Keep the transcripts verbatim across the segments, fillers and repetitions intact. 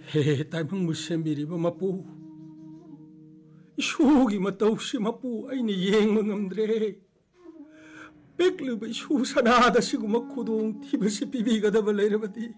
He taimang musembiri ba mapu. Isugi mataw si mapu ay niyeng mangamdre. Beklo ba isu sanada si gumakudong tiba si pibiga da balay rabati.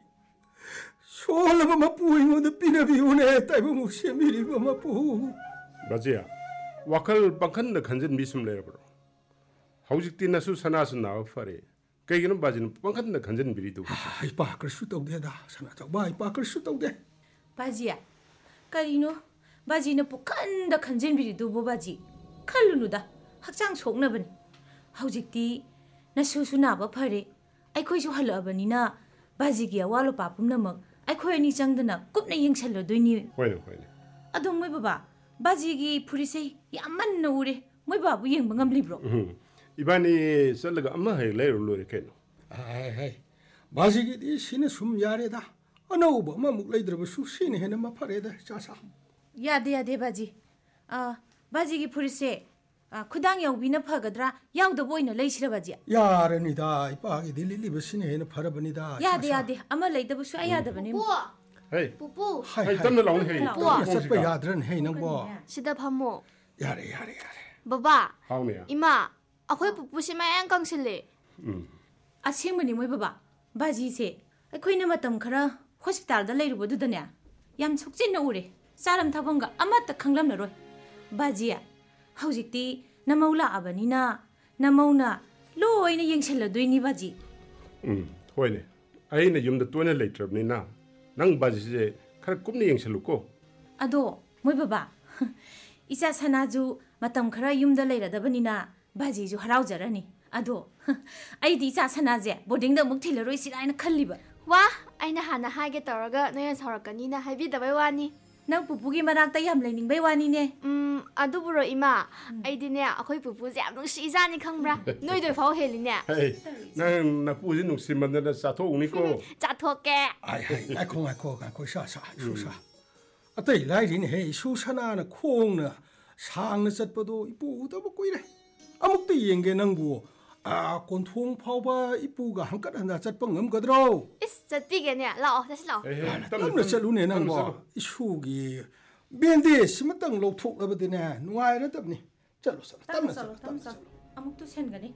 Sola ba mapu ingo da pinabiyune taimang musembiri ba mapu. Bajiya, wakal pangkan na kanjan bisum lera bro. Haujik tinasu sanasu nawa fare. Kaya gino bajin pangkan na kanjan biri tu. Ay pa kersu tau de da sana tau ba ay pa kersu tau de. Bajiya, karino baji na pukan da kanjan biri tu bo baji. Kalunu da hakjang sok na bani. Haujik ti nasu su nawa fare. Ay koi su hala bani na baji gi awalo papum namak. Ay koi ani chang da na kup na yeng chalo doi ni. Hoine hoine. Adong moi baba baji gi purise yaman na ure. Moi babu yeng bangam libro. Ibani salaga amma hay lero lore keno. Ay ay. Baji gi di sine sum yare da. Ano ba mamuk laidraba su sine hena mapare da chasa. Yade yade baji. Ah baji gi purise khudang yaubina phagadra yaudabo oina leisira baji. Yarani da ipa gi dilili ba sine hena pharabani da. Yade yade ama leidaba su ayadabani. Hey. Pupu. Hey tamna laun hey. Satpa yadran hey nang bo. Sida phamo. Yare yare yare. Baba. Haune. Ima. Akhoi pupu si mayang kangsile. Hmm. Asengmani moi baba. Baji se aikoina matam khara hospital da leirubo dudane. Yam sokjin na ure. Saram thabanga amata khanglam na roi. Baji ya. Haujikti namaula abanina namauna loina yengsalla doini baji. Hmm. Hoine. Aina yumda tuana leitrabni na. Nang baji se khara kumni yengsallu ko. Ado moi baba. Isa sanaju matam khara yumda leiradabani baji ju harau jarani. Ado aidi isa sanaje boarding da muk thillaroi siraina khalliba. Wa aina hana hage tawraga noyan saurakani na haibi dabai wani. Nang pupugi manakta yam laining bai wani ne. Um aduburo ima aidi ne akhoi pupu je yam nungsi izani khangbra. Noi doi fau heli ne. Hey. Nang na puji nungsi mandana satho uni ko. Chathoke. Ay ay ay ko ay ko ay ko sa sa su sa. Atay lairin hey su sana na khong na sang na satpado ipu da ba koire. Amuk ti yenge nang bu. Ah, konthong phauba ipuga hangkat handa chatpa ngamgadro. Is chatpige ne lao dasi lao. Tamna chalune nang bo isugi bende simatang lowthok labadine nuai ra tabni. Chalo salo tamna chalo tamna chalo. Amuk tu sen gani.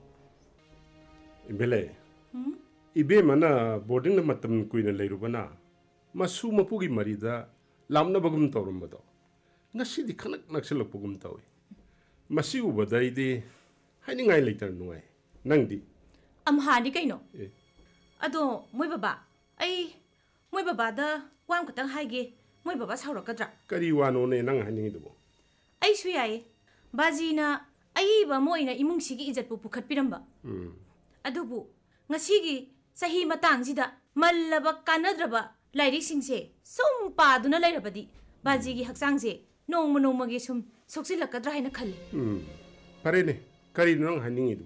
Imbele. Hmm? Ibe mana boarding na matam kuina leirubana. Masu mapugi marida lamna bagum tawrumbado. Ngasi di khanak nakselak pugum tawi. Masi ubadai di haningai leitar nuai. Nangdi. Am hani kaino. Ado moi baba. Ai moi baba da wam katang haige. Moi baba saurakadra. Kari wano ne nang haningi dubo. Ai su yae. Baji na ai ba moi na imung sigi ijat pu pukhat piramba. Hmm. Adubu ngasigi sahi matang sida mallaba kanadraba lairik singse sum paduna lairabadi baji gi haksang se nong monong magi sum soksilakadra haina khalli. Hmm. Pare ne kari nang haningi du.